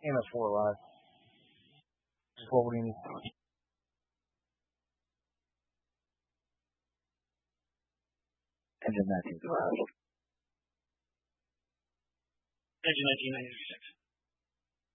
MS4 Live. What would you need? Engine 19 Live. Engine 1996.